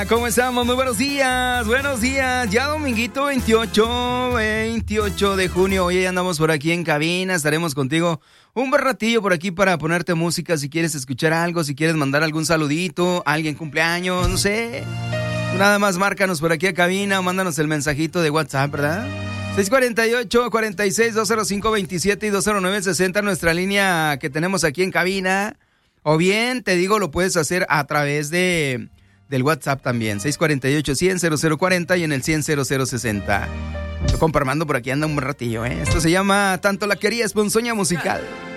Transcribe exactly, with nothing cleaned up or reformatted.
¿Cómo estamos? Muy buenos días, buenos días. Ya dominguito veintiocho, veintiocho de junio. Hoy ya andamos por aquí en cabina. Estaremos contigo un buen ratillo por aquí para ponerte música. Si quieres escuchar algo, si quieres mandar algún saludito, alguien cumpleaños, no sé. Nada más márcanos por aquí a cabina o mándanos el mensajito de WhatsApp, ¿verdad? seis cuatro ocho, cuatro seis, dos cero cinco, veintisiete y dos cero nueve sesenta, nuestra línea que tenemos aquí en cabina. O bien, te digo, lo puedes hacer a través de... del WhatsApp también, seis cuatro ocho, cien, cero cero cuarenta y en el cien, cero cero sesenta. Yo compa Armando por aquí anda un buen ratillo, ¿eh? Esto se llama Tanto la querías, ponzoña musical.